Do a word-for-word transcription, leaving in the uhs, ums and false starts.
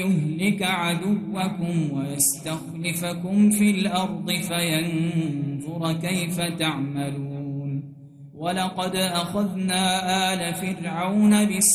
يهلك عدوكم ويستخلفكم في الأرض فينظر كيف تعملون ولقد أخذنا آل فرعون بالسوء